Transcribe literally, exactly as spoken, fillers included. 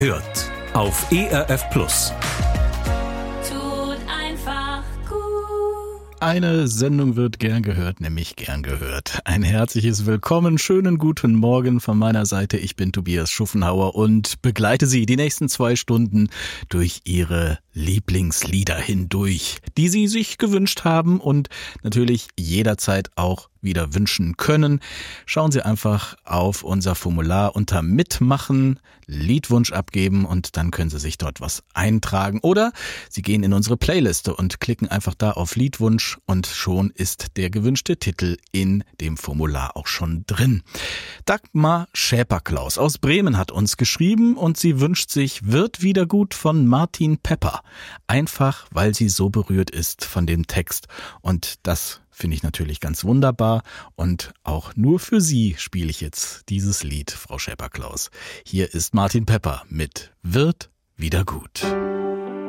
Hört auf E R F Plus. Tut einfach gut. Eine Sendung wird gern gehört, nämlich gern gehört. Ein herzliches Willkommen, schönen guten Morgen von meiner Seite. Ich bin Tobias Schuffenhauer und begleite Sie die nächsten zwei Stunden durch Ihre Lieblingslieder hindurch, die Sie sich gewünscht haben und natürlich jederzeit auch wieder wünschen können. Schauen Sie einfach auf unser Formular unter Mitmachen, Liedwunsch abgeben und dann können Sie sich dort was eintragen. Oder Sie gehen in unsere Playliste und klicken einfach da auf Liedwunsch und schon ist der gewünschte Titel in dem Formular auch schon drin. Dagmar Schäperklaus aus Bremen hat uns geschrieben und sie wünscht sich Wird wieder gut von Martin Pepper. Einfach, weil sie so berührt ist von dem Text und das finde ich natürlich ganz wunderbar und auch nur für Sie spiele ich jetzt dieses Lied, Frau Schäperklaus. Hier ist Martin Pepper mit Wird wieder gut.